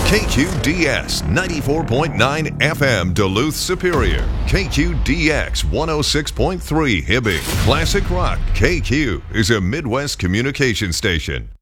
KQDS 94.9 FM Duluth Superior. KQDX 106.3 Hibbing. Classic Rock KQ is a Midwest communication station.